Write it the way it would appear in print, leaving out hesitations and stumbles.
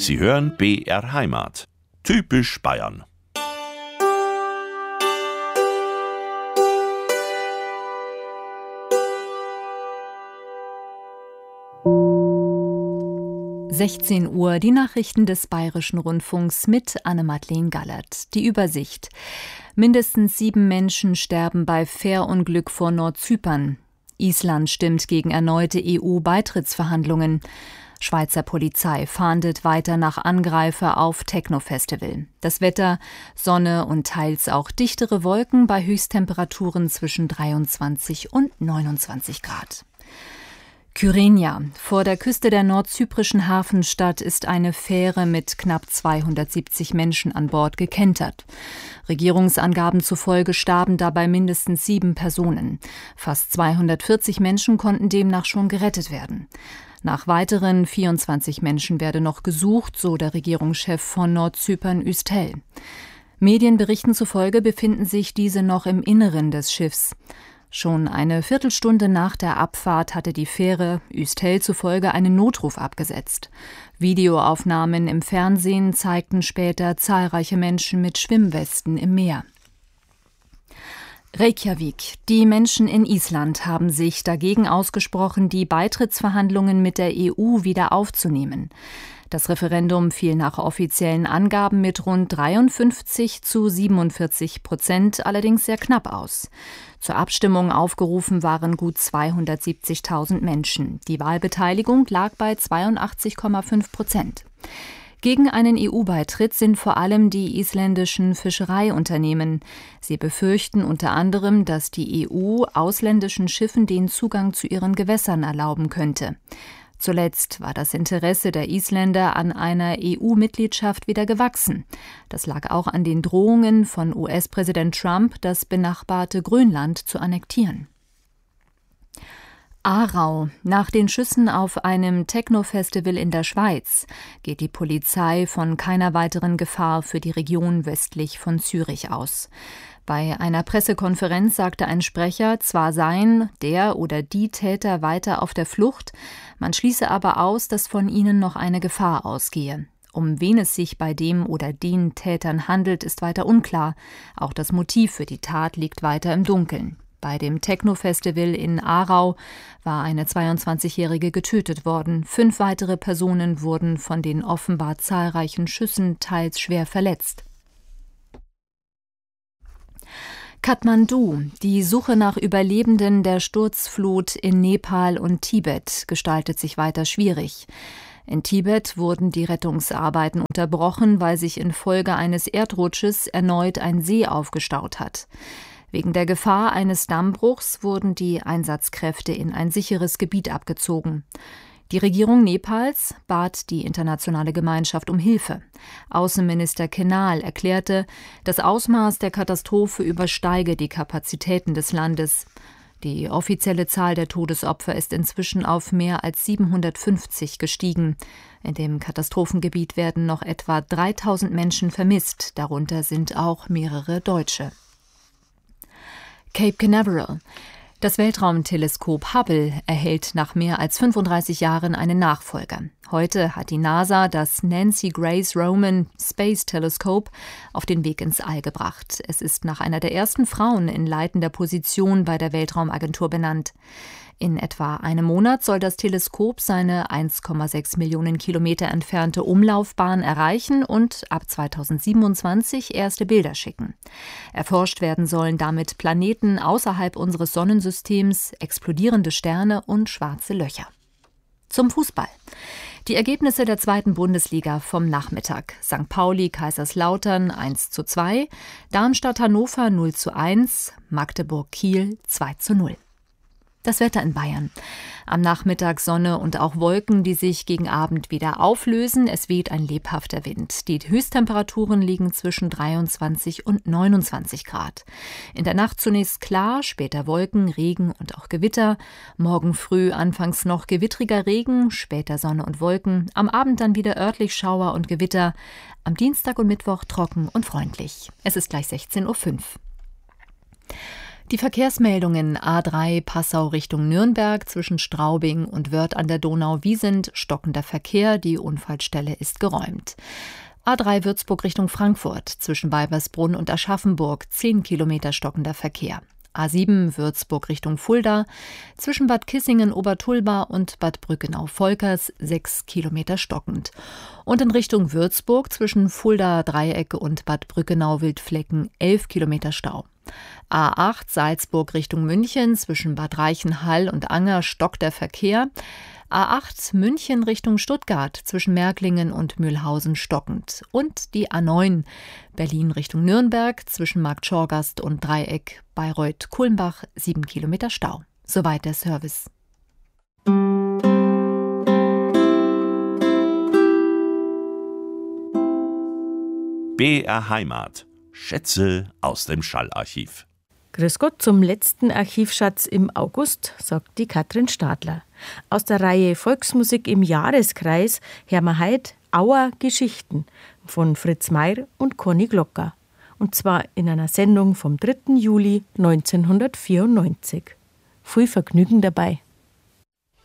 Sie hören BR Heimat. Typisch Bayern. Uhr, die Nachrichten des Bayerischen Rundfunks mit Anne-Madeleine Gallert. Die Übersicht. Mindestens 7 Menschen sterben bei Fährunglück vor Nordzypern. Island stimmt gegen erneute EU-Beitrittsverhandlungen. Schweizer Polizei fahndet weiter nach Angreifer auf Techno-Festival. Das Wetter: Sonne und teils auch dichtere Wolken bei Höchsttemperaturen zwischen 23 und 29 Grad. Kyrenia. Vor der Küste der nordzyprischen Hafenstadt ist eine Fähre mit knapp 270 Menschen an Bord gekentert. Regierungsangaben zufolge starben dabei mindestens 7 Personen. Fast 240 Menschen konnten demnach schon gerettet werden. Nach weiteren 24 Menschen werde noch gesucht, so der Regierungschef von Nordzypern Üstel. Medienberichten zufolge befinden sich diese noch im Inneren des Schiffs. Schon eine Viertelstunde nach der Abfahrt hatte die Fähre Üstel zufolge einen Notruf abgesetzt. Videoaufnahmen im Fernsehen zeigten später zahlreiche Menschen mit Schwimmwesten im Meer. Reykjavik. Die Menschen in Island haben sich dagegen ausgesprochen, die Beitrittsverhandlungen mit der EU wieder aufzunehmen. Das Referendum fiel nach offiziellen Angaben mit rund 53-47%, allerdings sehr knapp aus. Zur Abstimmung aufgerufen waren gut 270.000 Menschen. Die Wahlbeteiligung lag bei 82,5%. Gegen einen EU-Beitritt sind vor allem die isländischen Fischereiunternehmen. Sie befürchten unter anderem, dass die EU ausländischen Schiffen den Zugang zu ihren Gewässern erlauben könnte. Zuletzt war das Interesse der Isländer an einer EU-Mitgliedschaft wieder gewachsen. Das lag auch an den Drohungen von US-Präsident Trump, das benachbarte Grönland zu annektieren. Aarau. Nach den Schüssen auf einem Techno-Festival in der Schweiz geht die Polizei von keiner weiteren Gefahr für die Region westlich von Zürich aus. Bei einer Pressekonferenz sagte ein Sprecher, zwar seien der oder die Täter weiter auf der Flucht, man schließe aber aus, dass von ihnen noch eine Gefahr ausgehe. Um wen es sich bei dem oder den Tätern handelt, ist weiter unklar. Auch das Motiv für die Tat liegt weiter im Dunkeln. Bei dem Techno-Festival in Aarau war eine 22-Jährige getötet worden. 5 weitere Personen wurden von den offenbar zahlreichen Schüssen teils schwer verletzt. Kathmandu. Die Suche nach Überlebenden der Sturzflut in Nepal und Tibet gestaltet sich weiter schwierig. In Tibet wurden die Rettungsarbeiten unterbrochen, weil sich infolge eines Erdrutsches erneut ein See aufgestaut hat. Wegen der Gefahr eines Dammbruchs wurden die Einsatzkräfte in ein sicheres Gebiet abgezogen. Die Regierung Nepals bat die internationale Gemeinschaft um Hilfe. Außenminister Kenal erklärte, das Ausmaß der Katastrophe übersteige die Kapazitäten des Landes. Die offizielle Zahl der Todesopfer ist inzwischen auf mehr als 750 gestiegen. In dem Katastrophengebiet werden noch etwa 3.000 Menschen vermisst, darunter sind auch mehrere Deutsche. Cape Canaveral. Das Weltraumteleskop Hubble erhält nach mehr als 35 Jahren einen Nachfolger. Heute hat die NASA das Nancy Grace Roman Space Telescope auf den Weg ins All gebracht. Es ist nach einer der ersten Frauen in leitender Position bei der Weltraumagentur benannt. In etwa einem Monat soll das Teleskop seine 1,6 Millionen Kilometer entfernte Umlaufbahn erreichen und ab 2027 erste Bilder schicken. Erforscht werden sollen damit Planeten außerhalb unseres Sonnensystems, explodierende Sterne und schwarze Löcher. Zum Fußball. Die Ergebnisse der 2. Bundesliga vom Nachmittag. St. Pauli Kaiserslautern 1:2, Darmstadt Hannover 0:1, Magdeburg Kiel 2:0. Das Wetter in Bayern. Am Nachmittag Sonne und auch Wolken, die sich gegen Abend wieder auflösen. Es weht ein lebhafter Wind. Die Höchsttemperaturen liegen zwischen 23 und 29 Grad. In der Nacht zunächst klar, später Wolken, Regen und auch Gewitter. Morgen früh anfangs noch gewittriger Regen, später Sonne und Wolken. Am Abend dann wieder örtlich Schauer und Gewitter. Am Dienstag und Mittwoch trocken und freundlich. Es ist gleich 16:05 Uhr. Die Verkehrsmeldungen A3 Passau Richtung Nürnberg zwischen Straubing und Wörth an der Donau-Wiesent, stockender Verkehr, die Unfallstelle ist geräumt. A3 Würzburg Richtung Frankfurt zwischen Beibersbrunn und Aschaffenburg, 10 Kilometer stockender Verkehr. A7 Würzburg Richtung Fulda zwischen Bad Kissingen-Obertulba und Bad Brückenau-Volkers, 6 Kilometer stockend. Und in Richtung Würzburg zwischen Fulda-Dreieck und Bad Brückenau-Wildflecken, 11 Kilometer Stau. A8 Salzburg Richtung München zwischen Bad Reichenhall und Anger stockt der Verkehr. A8 München Richtung Stuttgart zwischen Märklingen und Mühlhausen stockend. Und die A9 Berlin Richtung Nürnberg zwischen Marktschorgast und Dreieck Bayreuth-Kulmbach, 7 Kilometer Stau. Soweit der Service. BR Heimat. Schätze aus dem Schallarchiv. Grüß Gott zum letzten Archivschatz im August, sagt die Katrin Stadler. Aus der Reihe Volksmusik im Jahreskreis hören wir heute Auer Geschichten von Fritz Mayr und Conny Glocker. Und zwar in einer Sendung vom 3. Juli 1994. Viel Vergnügen dabei.